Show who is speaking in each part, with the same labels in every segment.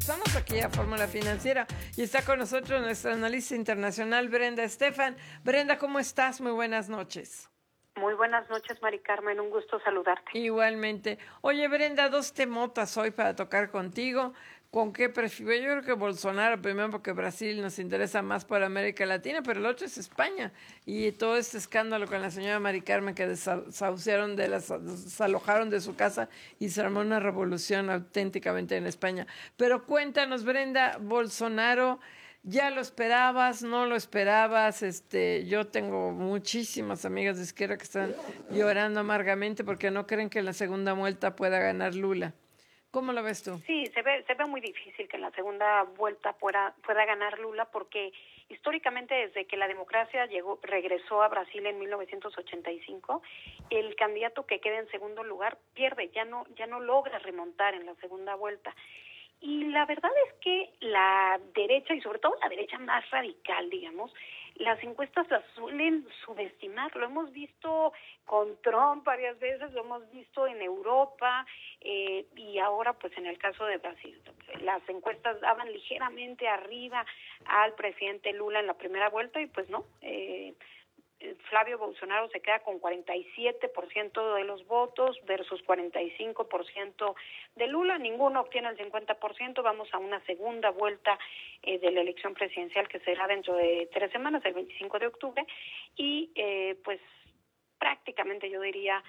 Speaker 1: regresamos aquí a Fórmula Financiera y está con nosotros nuestra analista internacional Brenda Estefan. Brenda, ¿cómo estás? Muy buenas noches.
Speaker 2: Muy buenas noches, Mari Carmen, un gusto saludarte.
Speaker 1: Igualmente. Oye, Brenda, dos temotas hoy para tocar contigo. ¿Con qué prefiero? Yo creo que Bolsonaro, primero porque Brasil nos interesa más por América Latina, pero el otro es España. Y todo este escándalo con la señora Mari Carmen que desalojaron de su casa y se armó una revolución auténticamente en España. Pero cuéntanos, Brenda, Bolsonaro, ¿ya lo esperabas? ¿No lo esperabas? Yo tengo muchísimas amigas de izquierda que están llorando amargamente porque no creen que en la segunda vuelta pueda ganar Lula. ¿Cómo lo ves tú?
Speaker 2: Sí, se ve muy difícil que en la segunda vuelta pueda ganar Lula, porque históricamente desde que la democracia regresó a Brasil en 1985, el candidato que queda en segundo lugar pierde, ya no logra remontar en la segunda vuelta. Y la verdad es que la derecha, y sobre todo la derecha más radical, digamos, las encuestas las suelen subestimar. Lo hemos visto con Trump varias veces, lo hemos visto en Europa y ahora pues en el caso de Brasil. Las encuestas daban ligeramente arriba al presidente Lula en la primera vuelta y pues no. Flavio Bolsonaro se queda con 47% de los votos versus 45% de Lula, ninguno obtiene el 50%, vamos a una segunda vuelta de la elección presidencial que será dentro de 3 semanas, el 25 de octubre, y pues prácticamente yo diría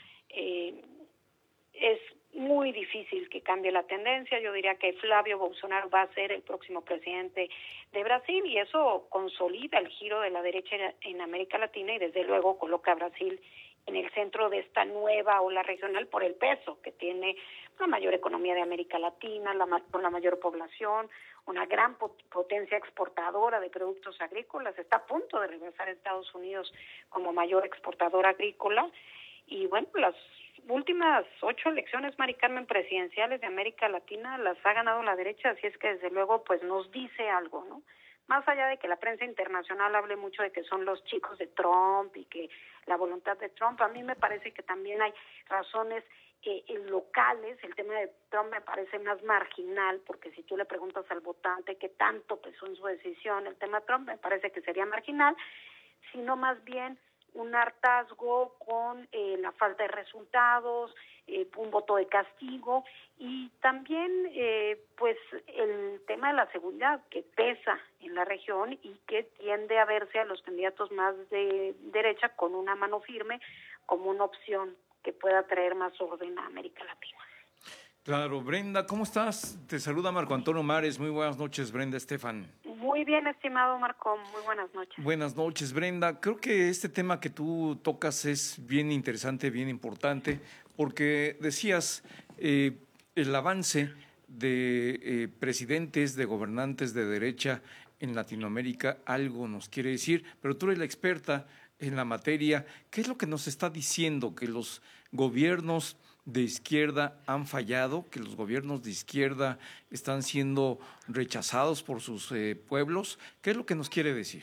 Speaker 2: es muy difícil que cambie la tendencia. Yo diría que Flavio Bolsonaro va a ser el próximo presidente de Brasil y eso consolida el giro de la derecha en América Latina y desde luego coloca a Brasil en el centro de esta nueva ola regional por el peso que tiene la mayor economía de América Latina, con la mayor población, una gran potencia exportadora de productos agrícolas, está a punto de regresar a Estados Unidos como mayor exportador agrícola. Y bueno, las últimas 8 elecciones, Mari Carmen, presidenciales de América Latina las ha ganado la derecha, así es que desde luego pues nos dice algo, ¿no? Más allá de que la prensa internacional hable mucho de que son los chicos de Trump y que la voluntad de Trump, a mí me parece que también hay razones locales. El tema de Trump me parece más marginal, porque si tú le preguntas al votante qué tanto pesó en su decisión el tema de Trump, me parece que sería marginal, sino más bien un hartazgo con la falta de resultados, un voto de castigo y también pues el tema de la seguridad que pesa en la región y que tiende a verse a los candidatos más de derecha con una mano firme como una opción que pueda traer más orden a América Latina.
Speaker 3: Claro, Brenda, ¿cómo estás? Te saluda Marco Antonio Mares. Muy buenas noches, Brenda Estefan.
Speaker 2: Muy bien, estimado Marco. Muy buenas noches.
Speaker 3: Buenas noches, Brenda. Creo que este tema que tú tocas es bien interesante, bien importante, porque decías el avance de presidentes, de gobernantes de derecha en Latinoamérica, algo nos quiere decir, pero tú eres la experta en la materia. ¿Qué es lo que nos está diciendo? Que los gobiernos de izquierda han fallado, que los gobiernos de izquierda están siendo rechazados por sus pueblos. ¿Qué es lo que nos quiere decir?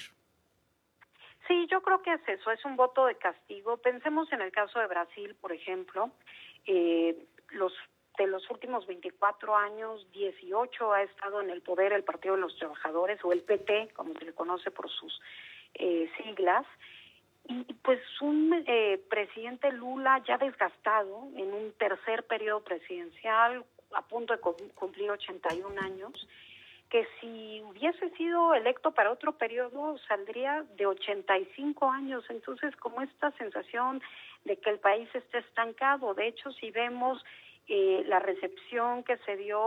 Speaker 2: Sí, yo creo que es eso, es un voto de castigo. Pensemos en el caso de Brasil, por ejemplo, de los últimos 24 años, 18 ha estado en el poder el Partido de los Trabajadores, o el PT, como se le conoce por sus siglas, y pues un presidente Lula ya desgastado en un tercer periodo presidencial, a punto de cumplir 81 años, que si hubiese sido electo para otro periodo saldría de 85 años. Entonces, como esta sensación de que el país está estancado. De hecho, si vemos la recepción que se dio